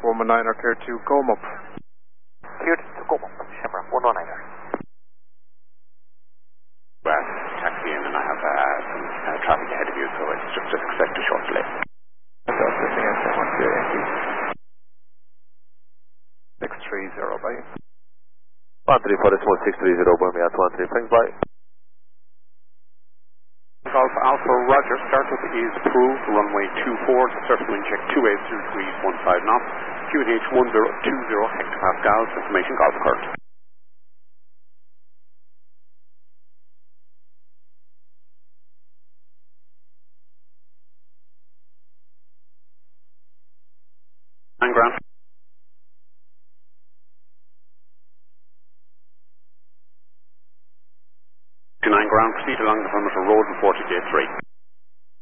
119er, clear to Gome up. Cleared to Gome up, Chevron 119er. Well, taxi in and I have some traffic ahead of you, so it's just expect a short delay. That's lifting in, 630, bye. 134 decimal 630, Birmingham 13, thanks, bye. Golf Alpha, Roger, startup is approved, runway 24, surface wind check 2 waves, 2 degrees, 15 knots, QNH 1020 hectopascals, information golf cart. Ground. 29 ground, proceed along the perimeter road and 40 J3.